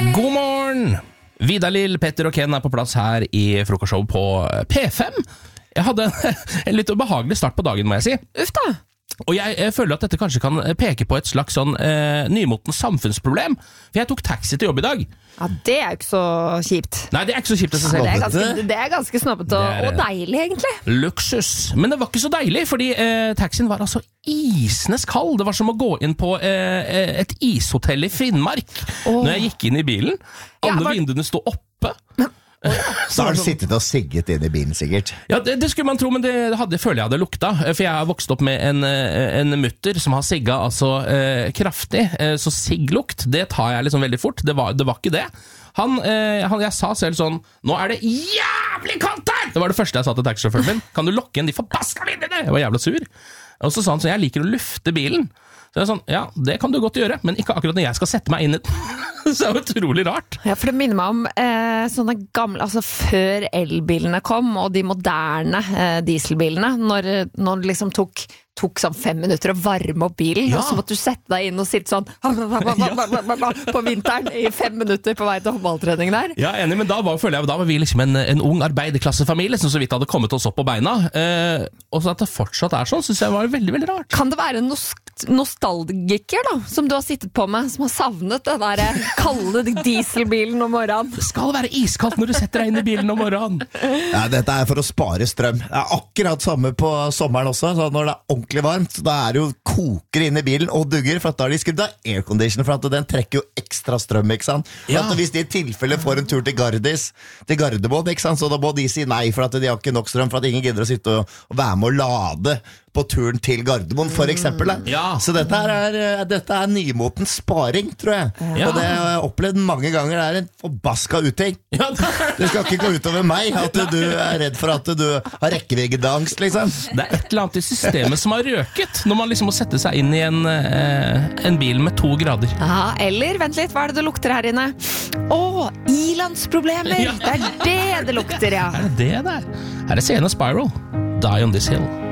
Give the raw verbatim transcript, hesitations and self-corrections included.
God morgen! Vidar Lill, Petter og Ken er på plass her i frokostshow på P fem. Jeg hadde en, en litt ubehagelig start på dagen, må jeg si. Uff da! Og jeg, jeg føler at dette kanskje kan peke på et slags sånn eh, nymotens samfunnsproblem. For jeg tok taxi til jobb i dag. Ja, det er jo ikke så kjipt. Nei, det er ikke så kjipt. Det er ganske, det er ganske snobbete og, og deilig, egentlig. Luksus. Men det var ikke så deilig, fordi eh, taxien var altså isnes kald. Det var som å gå inn på eh, et ishotell i Finnmark. Oh. Når jeg gikk inn i bilen, alle ja, var... vinduene stod oppe. Så har du sittet og sigget inn i bilen sikkert. Ja, det, det skulle man tro, men det hadde, føler jeg hadde lukta. For jeg har vokst opp med en, en mutter som har sigget altså eh, kraftig. Eh, så sigglukt, det tar jeg liksom veldig fort. Det var, det var ikke det. Han, eh, han, jeg sa selv sånn, nå er det jævlig kaldt her! Det var det første jeg sa til taxisjåføren min. Kan du lokke inn de forbaska vinduene? Jeg var jævla sur. Og så sa han sånn, jeg liker å lufte bilen. Så jeg er sånn, ja, det kan du godt gjøre, men ikke akkurat når jeg skal sette meg inn i den. Så det er utrolig rart. Ja, for det minner meg om eh, sånne gamle, altså før elbilene kom, og de moderne eh, dieselbilene, når, når det liksom tok, tok sånn fem minutter å varme opp bilen, ja. Og så måtte du sette deg inn og sitte sånn på vinteren i fem minutter på vei til håndballtrening der. Ja, enig, men da var, føler jeg, da var vi liksom en, en ung arbeiderklassefamilie som så vidt hadde kommet oss opp på beina. Eh, og så at det fortsatt er sånn, synes jeg var veldig, veldig rart. Kan det være en nostalgiker da, som du har sittet på med, som har savnet den der kalde dieselbilen om morgenen? Det skal være iskaldt når du setter deg inn i bilen om morgenen. Ja, dette er for å spare strøm. Det er akkurat samme på sommeren også, så når det er ordentlig varmt, da er det jo koker inn i bilen og dugger, for at da har de skrudd av airconditioner, for at den trekker jo ekstra strøm, ikke sant? Ja. At hvis de i tilfelle får en tur til Gardis, til Gardermoen, ikke sant? Så da må de si nei, for at de har ikke nok strøm, for at ingen gidder å sitte og, og være med å lade på turen til Gardermoen, for eksempel. Ja. Så dette er, dette er nymotens sparing, tror jeg. Ja. Og det har jeg opplevd mange ganger. Det er en forbaska utting. Ja, det skal ikke gå utover meg at du er redd for at du har rekkeviddeangst, liksom. Det er et eller annet i systemet som har røket, når man liksom må sette seg inn i en, en bil med to grader. Ja, eller, vent litt, hva er det det lukter her inne? Åh, ilandsproblemer! Ja. Det er det det lukter, ja. Er det det der? Her er scenen Spiral. Die on this hill.